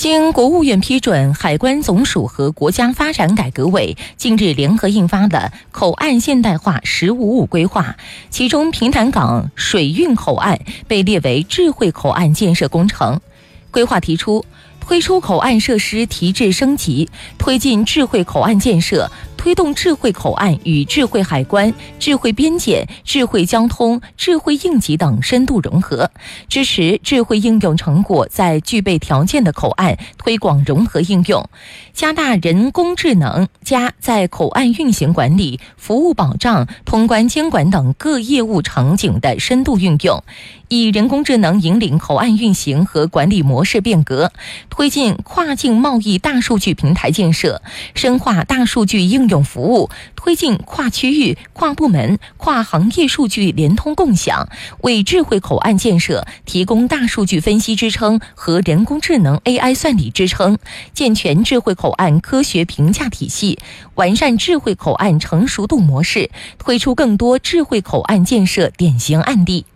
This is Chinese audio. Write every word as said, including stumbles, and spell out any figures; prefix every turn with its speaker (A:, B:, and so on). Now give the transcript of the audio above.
A: 经国务院批准，海关总署和国家发展改革委近日联合印发了口岸现代化“十五五”规划，其中平潭港水运口岸被列为智慧口岸建设工程。规划提出，推出口岸设施提质升级，推进智慧口岸建设，推动智慧口岸与智慧海关、智慧边检、智慧交通、智慧应急等深度融合，支持智慧应用成果在具备条件的口岸推广融合应用，加大人工智能加在口岸运行管理、服务保障、通关监管等各业务场景的深度运用，以人工智能引领口岸运行和管理模式变革，推进跨境贸易大数据平台建设，深化大数据应用服务，推进跨区域、跨部门、跨行业数据联通共享，为智慧口岸建设提供大数据分析支撑和人工智能 A I 算力支撑，健全智慧口岸科学评价体系，完善智慧口岸成熟度模式，推出更多智慧口岸建设典型案例。